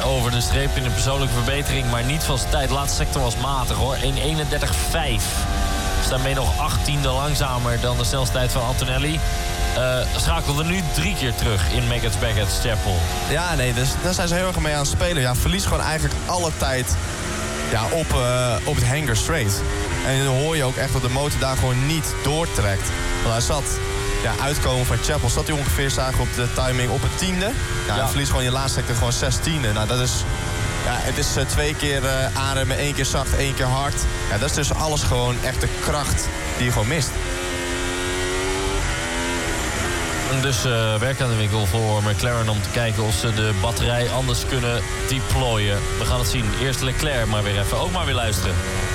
over de streep in een persoonlijke verbetering, maar niet van zijn tijd. De laatste sector was matig hoor. 1:31.5. Daarmee nog 18e langzamer dan de snelste tijd van Antonelli. Schakelde nu 3 keer terug in Meggetts Baggett's Chapel. Ja, nee, dus daar zijn ze heel erg mee aan het spelen. Ja, verlies gewoon eigenlijk alle tijd op het hanger straight. En dan hoor je ook echt dat de motor daar gewoon niet doortrekt. Want hij zat, uitkomen van Chapel, zat hij ongeveer, zagen op de timing op het 10e. Ja, en verlies gewoon je laatste sector gewoon 16e. Nou, dat is... Ja, het is 2 keer aanremmen, 1 keer zacht, 1 keer hard. Ja, dat is dus alles gewoon echt de kracht die je gewoon mist. Dus werk aan de winkel voor McLaren om te kijken of ze de batterij anders kunnen deployen. We gaan het zien. Eerst Leclerc maar weer even. Ook maar weer luisteren.